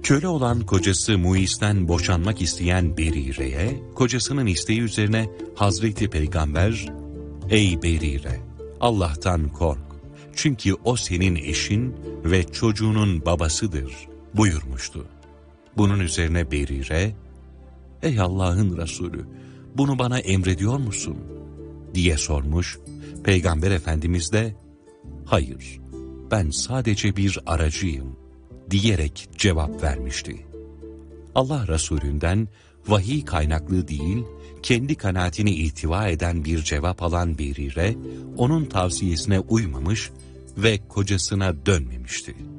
Köle olan kocası Muis'ten boşanmak isteyen Berire'ye, kocasının isteği üzerine Hazreti Peygamber, "Ey Berire, Allah'tan kork, çünkü o senin eşin ve çocuğunun babasıdır," buyurmuştu. Bunun üzerine Berire, "Ey Allah'ın Resulü, bunu bana emrediyor musun?" diye sormuş. Peygamber Efendimiz de, "Hayır, ben sadece bir aracıyım," diyerek cevap vermişti. Allah Resulünden vahiy kaynaklı değil, kendi kanaatini ihtiva eden bir cevap alan Berire, onun tavsiyesine uymamış ve kocasına dönmemişti.